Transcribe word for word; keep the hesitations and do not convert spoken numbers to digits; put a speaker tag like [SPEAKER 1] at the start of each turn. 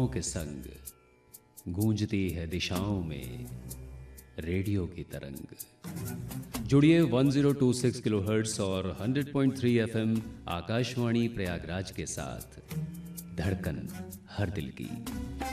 [SPEAKER 1] के संग गूंजती है दिशाओं में रेडियो की तरंग। जुड़िए one zero two six kilohertz और hundred point three FM Akashvani Prayagraj के साथ। धड़कन हर दिल की।